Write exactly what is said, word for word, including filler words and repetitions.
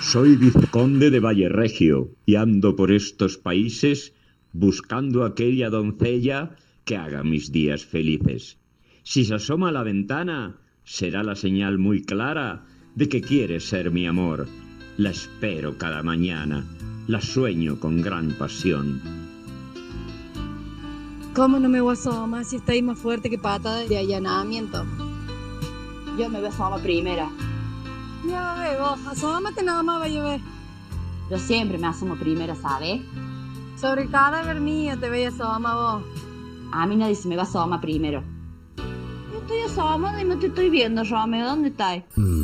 Soy vizconde de Valleregio y ando por estos países buscando aquella doncella que haga mis días felices. Si se asoma a la ventana, será la señal muy clara de que quiere ser mi amor. La espero cada mañana, la sueño con gran pasión. ¿Cómo no me voy a asomar si está ahí más fuerte que pata de allanamiento? Yo me voy a asomar primero. Ya ve vos, asómate nada más, vaya a ver. Yo siempre me asomo primero, ¿sabes? Sobre el cadáver mío te voy a asomar vos. A mí nadie se me va a asomar primero. Yo estoy asomada y no te estoy viendo, Romeo. ¿Dónde estás?